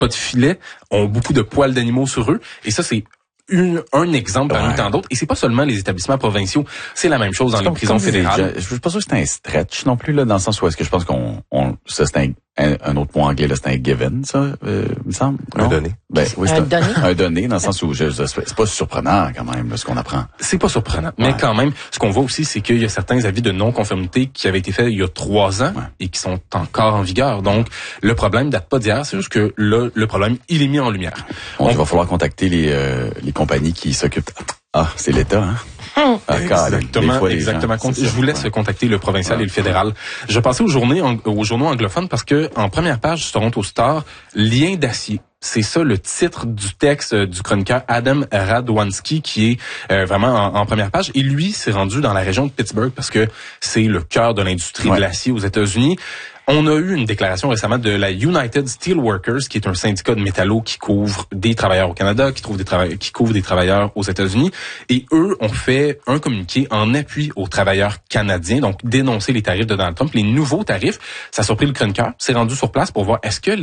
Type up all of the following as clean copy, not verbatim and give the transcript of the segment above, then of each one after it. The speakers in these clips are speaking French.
pas de filet, ont beaucoup de poils d'animaux sur eux. Et ça, c'est un exemple parmi tant d'autres. Et c'est pas seulement les établissements provinciaux, c'est la même chose dans les prisons fédérales. Je suis pas sûr que c'est un stretch non plus, là, dans le sens où est-ce que je pense ça c'est un autre mot anglais, là, c'est un given, ça, il me semble. Un donné. Ben, oui, c'est un donné, dans le sens où c'est pas surprenant, quand même, là, ce qu'on apprend. C'est pas surprenant. Mais quand même, ce qu'on voit aussi, c'est qu'il y a certains avis de non-conformité qui avaient été faits il y a 3 ans et qui sont encore en vigueur. Donc, le problème date pas d'hier, c'est juste que là, le problème, il est mis en lumière. Il va falloir contacter les compagnies qui s'occupent. Ah, c'est l'État, hein? Exactement. Je vous laisse contacter le provincial et le fédéral. Je passais aux journaux anglophones parce que en première page du Toronto Star, lien d'acier. C'est ça le titre du texte du chroniqueur Adam Radwanski qui est vraiment en première page. Et lui s'est rendu dans la région de Pittsburgh parce que c'est le cœur de l'industrie de l'acier aux États-Unis. On a eu une déclaration récemment de la United Steelworkers, qui est un syndicat de métallos qui couvre des travailleurs au Canada, qui couvre des travailleurs aux États-Unis. Et eux ont fait un communiqué en appui aux travailleurs canadiens, donc dénoncer les tarifs de Donald Trump, les nouveaux tarifs. Ça a surpris le chroniqueur, s'est rendu sur place pour voir est-ce que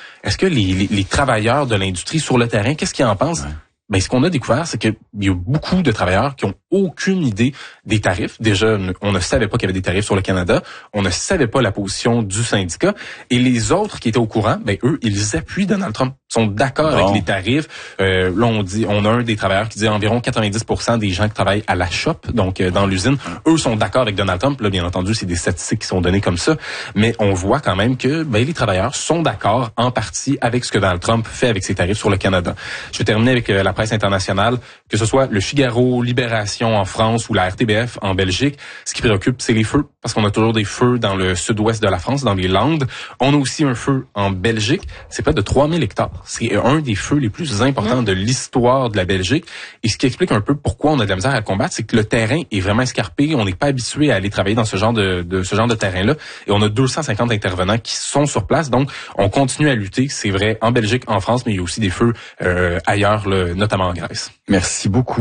les travailleurs de l'industrie sur le terrain, qu'est-ce qu'ils en pensent? Ouais. Ben, ce qu'on a découvert, c'est qu'il y a beaucoup de travailleurs qui ont aucune idée des tarifs. Déjà, on ne savait pas qu'il y avait des tarifs sur le Canada. On ne savait pas la position du syndicat. Et les autres qui étaient au courant, ben, eux, ils appuient Donald Trump. Ils sont d'accord avec les tarifs. Là, on a un des travailleurs qui dit environ 90% des gens qui travaillent à la shop, donc dans l'usine, eux sont d'accord avec Donald Trump. Là, bien entendu, c'est des statistiques qui sont données comme ça. Mais on voit quand même que, ben, les travailleurs sont d'accord en partie avec ce que Donald Trump fait avec ses tarifs sur le Canada. Je vais terminer avec la presse internationale, que ce soit le Figaro, Libération en France ou la RTBF en Belgique. Ce qui préoccupe, c'est les feux, parce qu'on a toujours des feux dans le sud-ouest de la France, dans les Landes. On a aussi un feu en Belgique. C'est près de 3000 hectares. C'est un des feux les plus importants de l'histoire de la Belgique. Et ce qui explique un peu pourquoi on a de la misère à le combattre, c'est que le terrain est vraiment escarpé. On n'est pas habitué à aller travailler dans ce genre de terrain-là. Et on a 250 intervenants qui sont sur place. Donc, on continue à lutter. C'est vrai en Belgique, en France, mais il y a aussi des feux ailleurs, là, notamment en Grèce. Merci beaucoup.